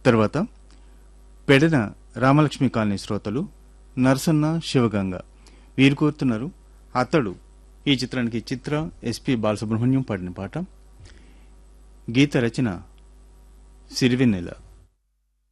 తర్వాత పెడన రామలక్ష్మి కాలనీ శ్రోతలు నరసన్న శివగంగ వీరు కోరుతున్నారు అతడు ఈ చిత్రానికి చిత్ర ఎస్పి బాలసుబ్రహ్మణ్యం పాడిన పాట. గీత రచన సిరివెన్నెల.